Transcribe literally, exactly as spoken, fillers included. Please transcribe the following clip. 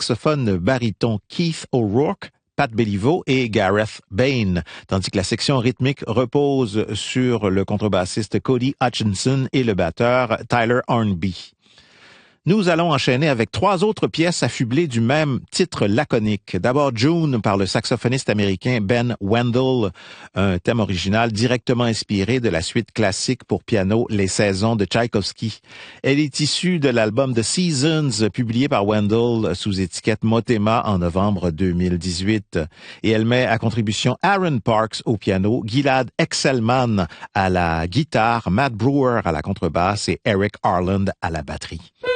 saxophone baryton Keith O'Rourke, Pat Béliveau et Gareth Bain, tandis que la section rythmique repose sur le contrebassiste Cody Hutchinson et le batteur Tyler Hornby. Nous allons enchaîner avec trois autres pièces affublées du même titre laconique. D'abord June par le saxophoniste américain Ben Wendell, un thème original directement inspiré de la suite classique pour piano Les Saisons de Tchaïkovski. Elle est issue de l'album The Seasons publié par Wendell sous étiquette Motema en novembre deux mille dix-huit. Et elle met à contribution Aaron Parks au piano, Gilad Excelman à la guitare, Matt Brewer à la contrebasse et Eric Harland à la batterie.